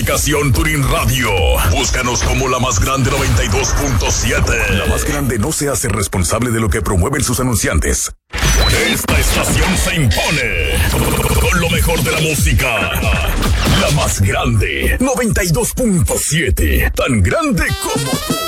aplicación TuneIn Radio. Búscanos como La Más Grande 92.7. La Más Grande no se hace responsable de lo que promueven sus anunciantes. Esta estación se impone con lo mejor de la música. La Más Grande 92.7. Tan grande como tú.